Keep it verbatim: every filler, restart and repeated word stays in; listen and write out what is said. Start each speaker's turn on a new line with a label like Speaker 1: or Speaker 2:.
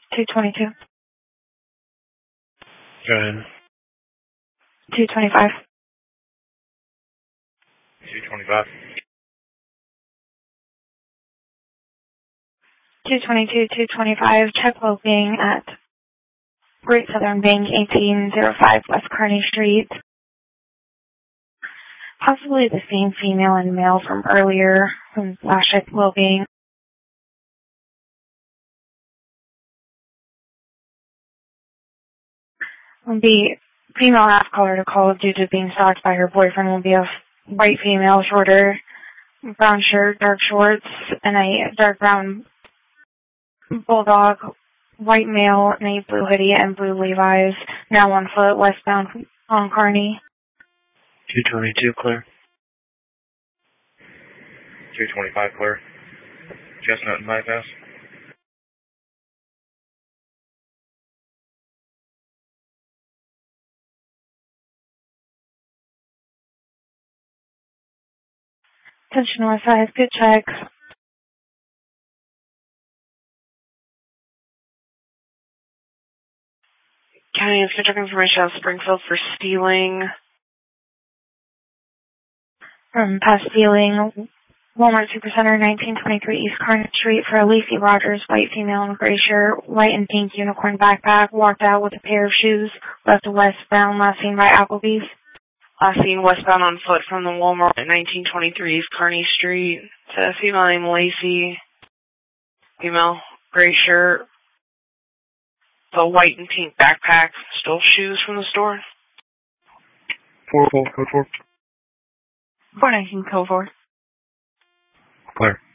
Speaker 1: two twenty-two.
Speaker 2: Go ahead.
Speaker 1: two twenty-five.
Speaker 2: two twenty-five.
Speaker 1: two twenty-two, two twenty-five. Check well-being at Great Southern Bank, eighteen oh five West Kearney Street. Possibly the same female and male from earlier from last check well-being. The female half color to call due to being stalked by her boyfriend will be a white female, shorter, brown shirt, dark shorts, and a dark brown bulldog, white male in a blue hoodie and blue Levi's, now on foot, westbound on Kearney.
Speaker 2: two twenty-two, clear. two twenty-five, clear. Chestnut and bypass.
Speaker 1: Attention north side, good check.
Speaker 3: County Inspector information out of Springfield for stealing.
Speaker 1: From past stealing, Walmart Supercenter, nineteen twenty-three East Kearney Street for Lacey Rogers, white female in gray shirt, white and pink unicorn backpack, walked out with a pair of shoes, left westbound, last seen by Applebee's.
Speaker 3: Last seen westbound on foot from the Walmart at nineteen twenty-three East Kearney Street. It's a female named Lacey. Female, gray shirt. The white and pink backpack. Stole shoes from the store.
Speaker 2: four four, code four.
Speaker 1: four nineteen, code four.
Speaker 2: Clear.